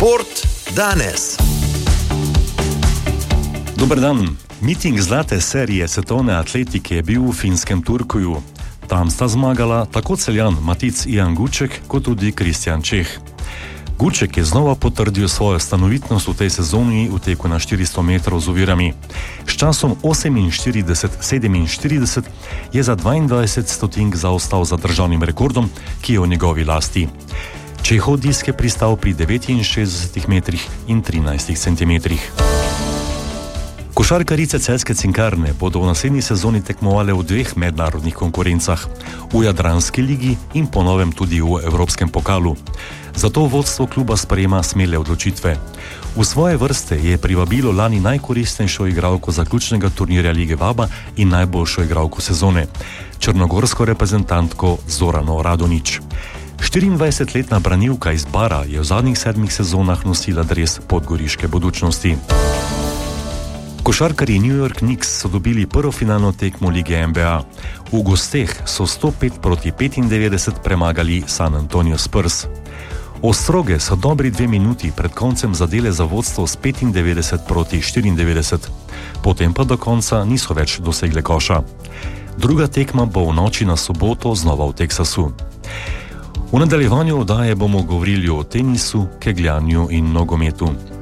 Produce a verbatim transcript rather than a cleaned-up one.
Šport danes. Dober dan. Miting zlate serije svetovne atletike je bil v finskem Turkuju. Tam sta zmagala tako Celjan Matic Ian Guček kot tudi Kristjan Čeh. Guček je znova potrdil svojo stanovitnost v tej sezoni v teku na štiristo metrov z ovirami. S časom oseminštirideset sedeminštirideset je za dvaindvajset stotink zaostal za državnim rekordom, ki je v njegovi lasti. Čehov disk je pristal pri devetinšestdesetih metrih in trinajstih centimetrih. Košarkarice Celjske Cinkarne bodo v naslednji sezoni tekmovale v dveh mednarodnih konkurencah, v Jadranski ligi in po novem tudi v Evropskem pokalu. Zato vodstvo kluba sprejema smele odločitve. V svoje vrste je privabilo lani najkoristnejšo igralko zaključnega turnirja Lige Vaba in najboljšo igralko sezone, črnogorsko reprezentantko Zorano Radonić. štiriindvajsetletna branilka iz Bara je v zadnjih sedmih sezonah nosila dres podgoriške Budućnosti. Košarkarji New York Knicks so dobili prvo finalno tekmo lige N B A. V gosteh so sto pet proti petindevetdeset premagali San Antonio Spurs. Ostroge so dobri dve minuti pred koncem zadele za vodstvo s petindevetdeset proti štiriindevetdeset. Potem pa do konca niso več dosegle koša. Druga tekma bo v noči na soboto znova v Teksasu. V nadaljevanju oddaje bomo govorili o tenisu, kegljanju in nogometu.